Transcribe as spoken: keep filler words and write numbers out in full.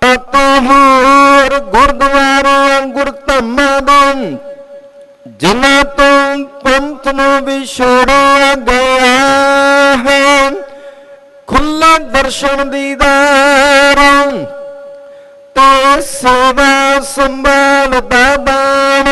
ਤੋਂ ਹੋਰ ਗੁਰਦੁਆਰੇ ਗੁਰ ਧਾਮਾਂ ਦੇ ਜਿਨ੍ਹਾਂ ਤੋਂ ਪੰਥ ਨੂੰ ਵਿਛੋੜਿਆ ਗਿਆ ਹੈ। ਖੁੱਲਾ ਦਰਸ਼ਨ ਦੀਦਾਰ ਤੇ ਸੇਵਾ ਸੰਭਾਲ ਦਾ ਦਾਨ